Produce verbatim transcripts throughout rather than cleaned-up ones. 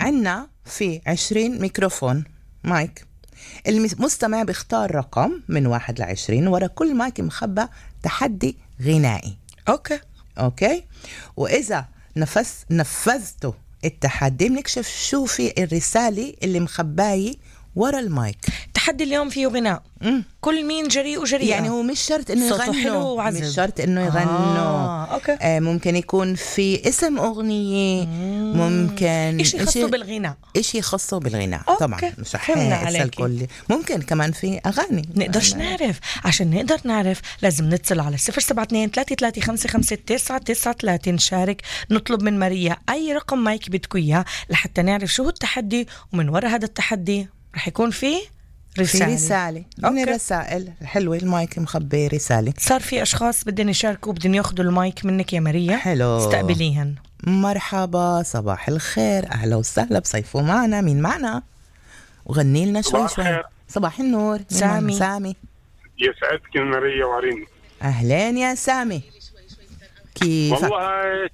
عنا في عشرين ميكروفون مايك. المستمع بيختار رقم من واحد لعشرين، ورا كل مايك مخبى تحدي غنائي. أوكي أوكي وإذا نفس نفذتوا التحدي بنكشف شو في الرسالة اللي مخباي ورا المايك. تحدي اليوم فيه غناء. مم. كل مين جريء وجريئة، يعني هو مش شرط انه يغنوا، مش شرط انه يغنوا. آه، أوكي. آه ممكن يكون في اسم أغنية. مم. ممكن إشي يخصه بالغناء، إشي يخصه بالغناء. أوكي. طبعا مش رح اسال الكل. ممكن كمان في أغاني نقدرش أنا... نعرف. عشان نقدر نعرف لازم نتصل على صفر سبعة اثنين ثلاثة ثلاثة خمسة خمسة تسعة تسعة ثلاثة، نشارك، نطلب من ماريا أي رقم مايك بدكوا إياه لحتى نعرف شو هو التحدي، ومن وراء هذا التحدي رح يكون فيه رسالة. في رسالة من الرسائل الحلوة. المايك مخبي رسالة. صار في أشخاص بدهم يشاركوا، بدهم ياخذوا المايك منك يا ماريا. حلو، استقبليهن. مرحبا، صباح الخير، أهلا وسهلا، بصيفوا معنا. مين معنا؟ وغني لنا شوي شوي. صباح النور. سامي. سامي يسعدك ماريا وعرين. أهلين يا سامي، كيف؟ والله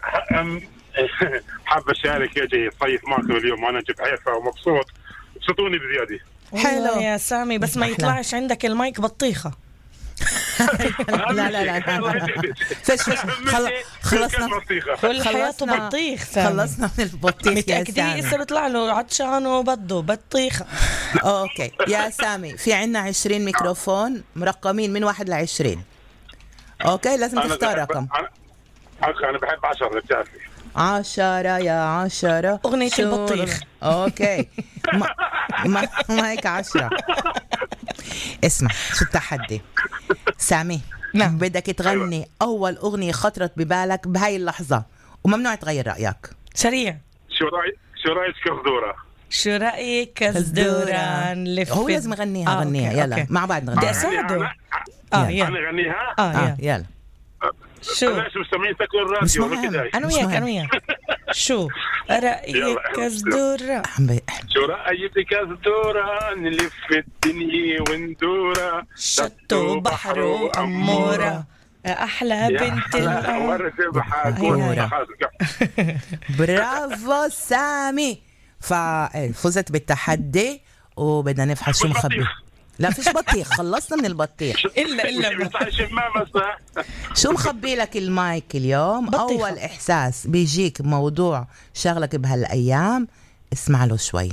حاب أشارك يجي صيف معكم اليوم، وأنا جيت حيفا ومبسوط، بسطوني بزيادة. حلو يا سامي، بس ما يطلعش عندك المايك بطيخة. لا لا لا فش فش خلصنا كل حياته بطيخ. خلصنا من البطيخ يا سامي. متأكدين يصير يطلع له عطشان وبده بطيخة. اوكي يا سامي، في عنا عشرين ميكروفون مرقمين من واحد لعشرين. اوكي لازم تختار رقم. انا بحب عشرة. بتعرفي عشرة يا عشرة أغنية البطيخ. اوكي ما ما مايك عشرة. اسمع شو التحدي سامي. نعم. بدك تغني أول أغنية خطرت ببالك بهاي اللحظة، وممنوع تغير رأيك. سريع. شو رأيك شو رأيك كزدورة؟ شو رأيك كزدورة؟ نلف. هو لازم يغنيها. آه غنيها. يلا أوكي. مع بعض نغنيها. بدي أساعده. اه يلا أنا غنيها. اه, آه يلا. شو أنا شو مستمعين تاكلوا الراديو ولا أنا وياك أنا وياك. شو رأيك كزدورة؟ شو رأيك كزدورة؟ نلف الدنيا وندورة، شط وبحر وأمورة، أحلى بنت الأمورة. برافو سامي، ففزت بالتحدي وبدنا نفحص شو مخبي. لا فيش بطيخ، خلصنا من البطيخ. إلا إلا شو مخبي لك المايك اليوم؟ بطيخة. أول إحساس بيجيك موضوع شغلك بهالأيام، اسمع له شوي.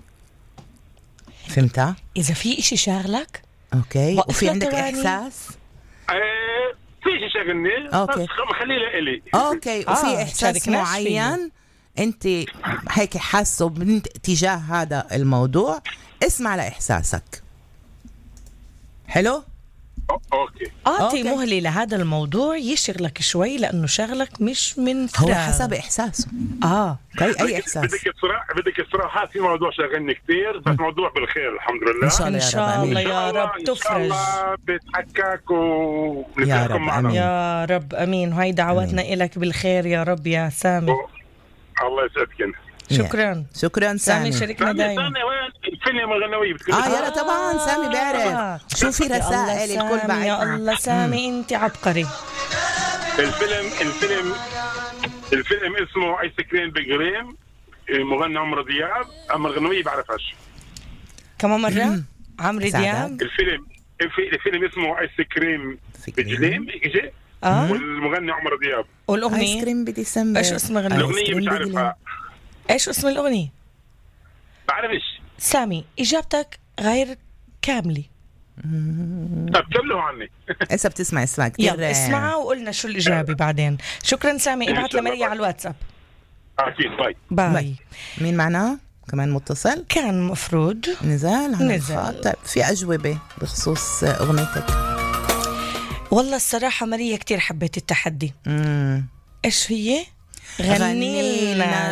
فهمتها؟ إذا في إشي شاغلك أوكي، وفي عندك إحساس؟ ايه في شيء شغلني. أوكي. بس خليه لإلي. أوكي. وفي آه. إحساس معين أنت هيك حاسه تجاه هذا الموضوع، اسمع لإحساسك. حلو؟ اوكي. اعطي مهلة لهذا الموضوع يشغلك شوي، لانه شغلك مش من فراغ. هو حسب احساسه. اه اي اي احساس. بدك الصراحه بدك الصراحه في موضوع شغلني كثير، بس موضوع بالخير الحمد لله. ان شاء الله ان شاء الله يا رب تفرج. ان شاء الله بتحكاك يا رب معنا. يا رب امين، وهي دعواتنا لك بالخير يا رب يا سامي. الله يسعدك. شكرا شكرا سامي. سامي شاركنا دايما. سامي وين الفيلم الغنوي بتقول؟ اه يلا طبعا سامي بيعرف. آه. شو في رسائل الكل بعد. يا الله سامي انت عبقري. الفيلم الفيلم الفيلم اسمه ايس كريم بجريم، المغني عمرو دياب، اما الغنويه بعرفهاش. كمان مره عمرو دياب. الفيلم الفيلم اسمه ايس كريم بجريم اجى اه والمغني عمرو دياب. والاغنيه ايس كريم بديسمبر. ايش اسم الأغنية؟ الاغنيه مش عارفها. ايش اسم الاغنيه؟ بعرفش. سامي اجابتك غير كامله. طب كملوا عني. هسه بتسمع اسمع كثير. يلا اسمعها وقلنا شو الاجابه بعدين. شكرا سامي، ابعت لماريا على الواتساب. اكيد. باي باي, باي. مين معنا كمان متصل؟ كان مفروض نزال نزال. طيب في اجوبه بخصوص اغنيتك؟ والله الصراحه ماريا كتير حبيت التحدي. امم ايش هي؟ غني لنا